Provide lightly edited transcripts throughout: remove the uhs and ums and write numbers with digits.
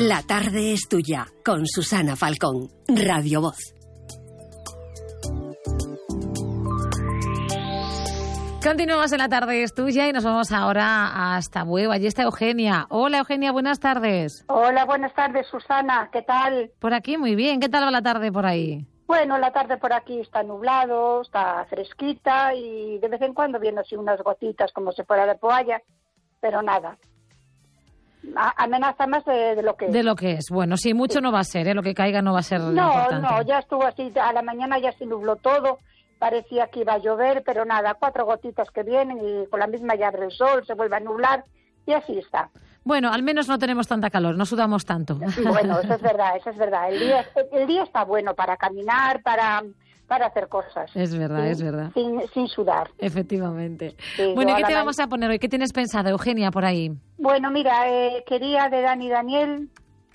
La tarde es tuya, con Susana Falcón, Radio Voz. Continuamos en La tarde es tuya y nos vamos ahora hasta Bueu. Allí está Eugenia. Hola Eugenia, buenas tardes. Hola, buenas tardes Susana, ¿qué tal? Por aquí muy bien, ¿qué tal va la tarde por ahí? Bueno, la tarde por aquí está nublado, está fresquita y de vez en cuando vienen así unas gotitas como si fuera de toalla, pero nada. Amenaza más de lo que es. De lo que es. Bueno, sí, mucho no va a ser, lo que caiga no va a ser importante. No, ya estuvo así, a la mañana ya se nubló todo, parecía que iba a llover, pero nada, 4 gotitas que vienen y con la misma ya abre el sol, se vuelve a nublar y así está. Bueno, al menos no tenemos tanta calor, no sudamos tanto. Bueno, eso es verdad. El día está bueno para caminar, para hacer cosas. Es verdad, es verdad. Sin sudar. Efectivamente. Sí, bueno, ¿y qué te vamos a poner hoy? ¿Qué tienes pensado, Eugenia, por ahí? Bueno, mira, quería de Dani Daniel,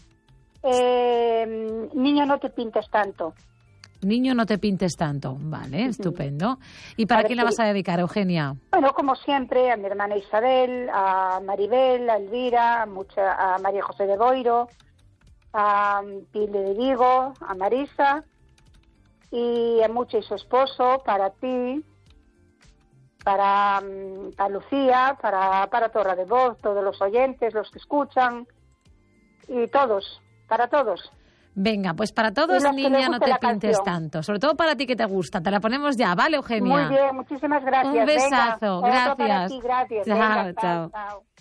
Niño, no te pintes tanto. Niño, no te pintes tanto. Vale, estupendo. ¿Y para quién la vas a dedicar, Eugenia? Bueno, como siempre, a mi hermana Isabel, a Maribel, a Elvira, a María José de Boiro, a Pile de Vigo, a Marisa y a Mucha y su esposo, para ti, para Lucía, para Torre de Voz, todos los oyentes, los que escuchan y todos, para todos. Venga, pues para todos, Niña, no te pintes tanto. Sobre todo para ti que te gusta. Te la ponemos ya, ¿vale, Eugenia? Muy bien, muchísimas gracias. Un besazo, Venga, gracias. gracias. Chao, Venga, chao. chao.